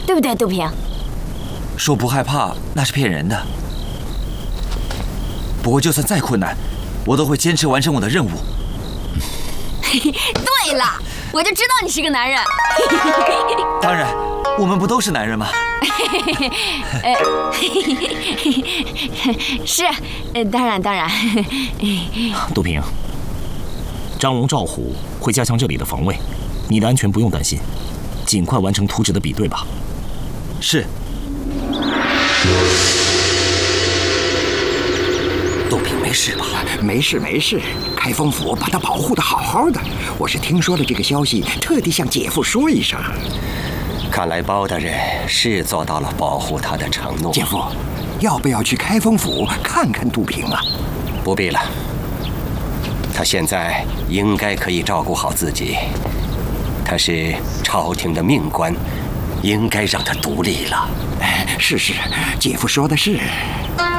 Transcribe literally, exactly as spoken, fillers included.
对不对，杜平？ 说不害怕那是骗人的。不过就算再困难，我都会坚持完成我的任务。 对了，我就知道你是个男人。 当然，我们不都是男人吗？ 呃，是，呃，当然当然。 杜平，张龙、赵虎会加强这里的防卫，你的安全不用担心，尽快完成图纸的比对吧。 是。 杜平没事吧？没事没事，开封府把他保护得好好的。我是听说了这个消息，特地向姐夫说一声。 看来包大人是做到了保护他的承诺。 姐夫，要不要去开封府看看杜平啊？ 不必了，他现在应该可以照顾好自己。他是朝廷的命官，应该让他独立了。 是是，姐夫说的是。